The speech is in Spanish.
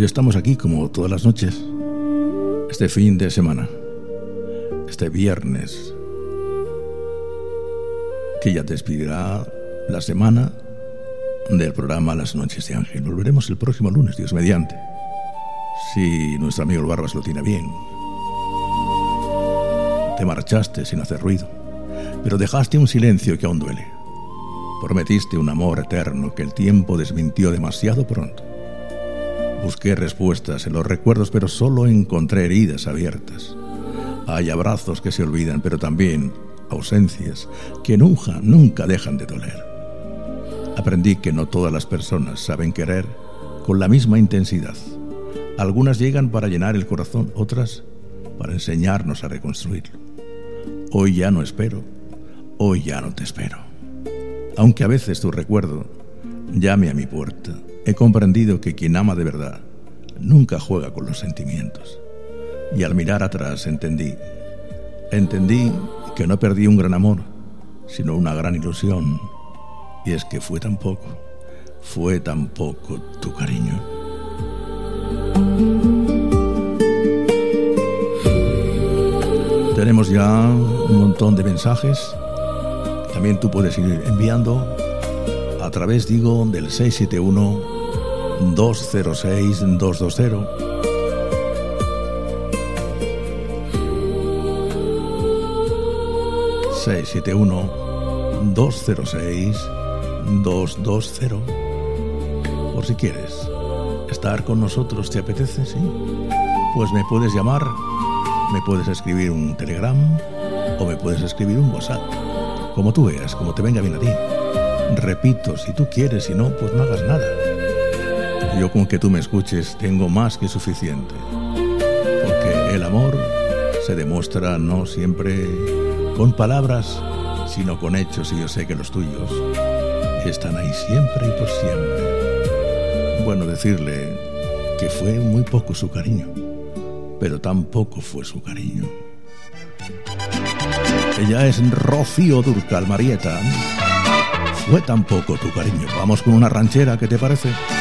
Pues ya estamos aquí como todas las noches, este fin de semana, este viernes, que ya despedirá la semana del programa Las Noches de Ángel. Volveremos el próximo lunes, Dios mediante, si nuestro amigo el Barbas lo tiene bien. Te marchaste sin hacer ruido, pero dejaste un silencio que aún duele. Prometiste un amor eterno que el tiempo desmintió demasiado pronto. Busqué respuestas en los recuerdos, pero solo encontré heridas abiertas. Hay abrazos que se olvidan, pero también ausencias que nunca dejan de doler. Aprendí que no todas las personas saben querer con la misma intensidad. Algunas llegan para llenar el corazón, otras para enseñarnos a reconstruirlo. Hoy ya no espero, hoy ya no te espero. Aunque a veces tu recuerdo llame a mi puerta, he comprendido que quien ama de verdad nunca juega con los sentimientos. Y al mirar atrás entendí que no perdí un gran amor, sino una gran ilusión. Y es que fue tan poco tu cariño. Tenemos ya un montón de mensajes. También tú puedes ir enviando a través, del 671-206-220. ...671-206-220... por si quieres estar con nosotros, ¿te apetece? Sí, pues me puedes llamar, me puedes escribir un Telegram o me puedes escribir un WhatsApp, como tú veas, como te venga bien a ti. Repito, si tú quieres, si no, pues no hagas nada. Yo con que tú me escuches tengo más que suficiente, porque el amor se demuestra no siempre con palabras, sino con hechos, y yo sé que los tuyos están ahí siempre y por siempre. Bueno, decirle que fue muy poco su cariño, pero tampoco fue su cariño. Ella es Rocío Dúrcal, Marieta. Fue tan poco tu cariño. Vamos con una ranchera, ¿qué te parece?